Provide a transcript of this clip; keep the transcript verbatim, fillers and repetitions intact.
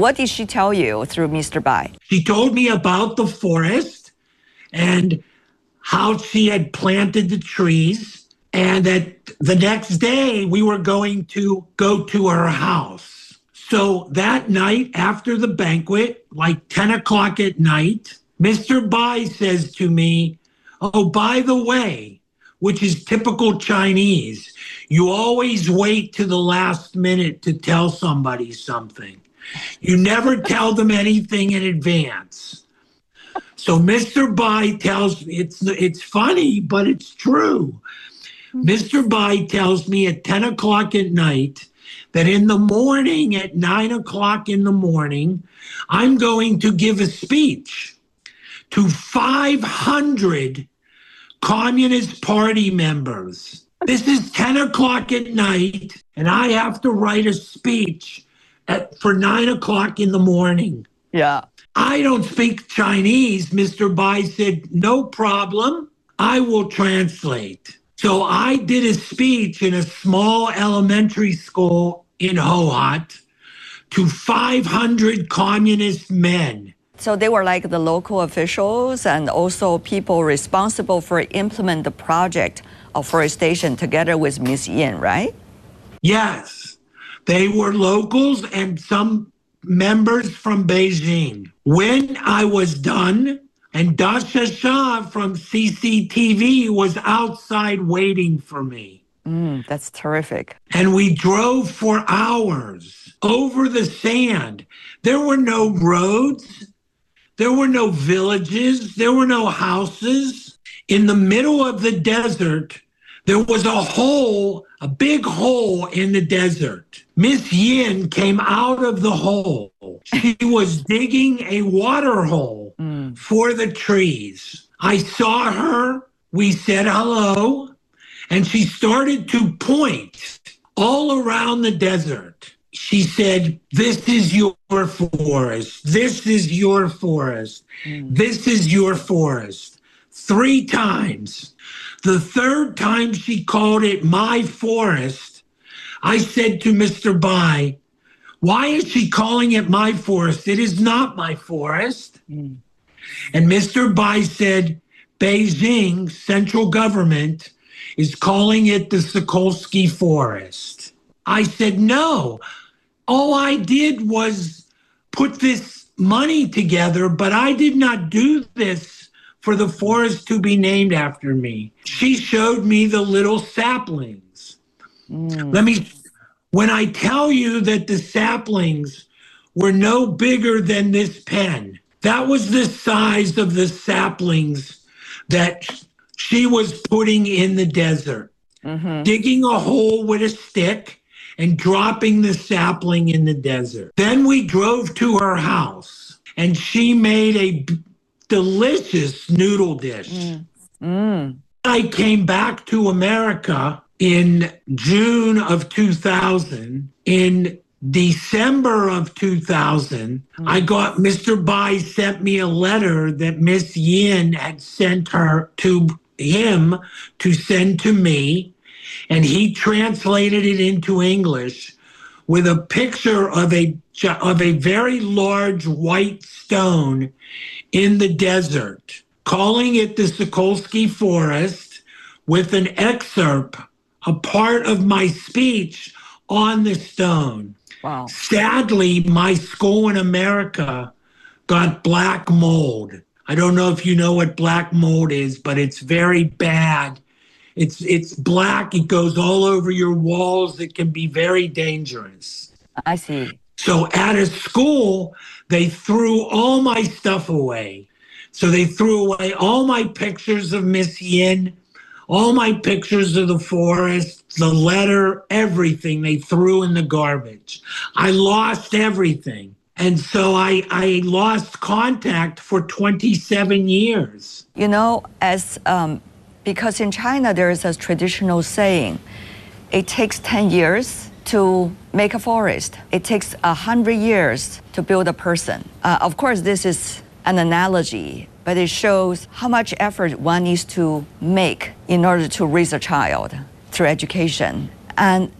what did she tell you through Mister Bai? She told me about the forest and how she had planted the trees, and that the next day we were going to go to her house. So that night after the banquet, like ten o'clock at night, Mister Bai says to me, "Oh, by the way," which is typical Chinese, you always wait to the last minute to tell somebody something. You never tell them anything in advance. So Mister Bai tells me, it's, it's funny, but it's true. Mister Bai tells me at ten o'clock at night that in the morning, at nine o'clock in the morning, I'm going to give a speech to five hundred Communist Party members. This is ten o'clock at night, and I have to write a speech at, for nine o'clock in the morning. Yeah. I don't speak Chinese. Mister Bai said, no problem. I will translate. So I did a speech in a small elementary school in Hohhot to five hundred communist men. So they were like the local officials and also people responsible for implement the project of forestation together with Miss Yin, right? Yes, they were locals and some members from Beijing. When I was done, and Dasha Shah from C C T V was outside waiting for me. Mm, that's terrific. And we drove for hours over the sand. There were no roads. There were no villages. There were no houses. In the middle of the desert, there was a hole, a big hole in the desert. Miss Yin came out of the hole. She was digging a water hole mm. for the trees. I saw her. We said hello. And she started to point all around the desert. She said, this is your forest. This is your forest. Mm. This is your forest. Three times. The third time she called it my forest, I said to Mister Bai, why is she calling it my forest? It is not my forest. Mm. And Mister Bai said, Beijing central government is calling it the Sokolsky Forest. I said, no, all I did was put this money together, but I did not do this for the forest to be named after me. She showed me the little saplings. Mm. Let me, when I tell you that the saplings were no bigger than this pen, that was the size of the saplings that she was putting in the desert, mm-hmm. digging a hole with a stick and dropping the sapling in the desert. Then we drove to her house and she made a b- delicious noodle dish. Mm. Mm. I came back to America in June of two thousand. In December of two thousand, mm. I got, Mister Bai sent me a letter that Miss Yin had sent her to him to send to me, and he translated it into English with a picture of a of a very large white stone in the desert, calling it the Sokolsky Forest, with an excerpt, a part of my speech on the stone. Wow. Sadly, my school in America got black mold. I don't know if you know what black mold is, but it's very bad. It's it's black. It goes all over your walls. It can be very dangerous. I see. So at a school, they threw all my stuff away. So they threw away all my pictures of Miss Yin, all my pictures of the forest, the letter, everything they threw in the garbage. I lost everything. And so I, I lost contact for twenty-seven years. You know, as um, because in China, there is a traditional saying, it takes ten years to make a forest. It takes one hundred years to build a person. Uh, of course, this is an analogy, but it shows how much effort one needs to make in order to raise a child through education. And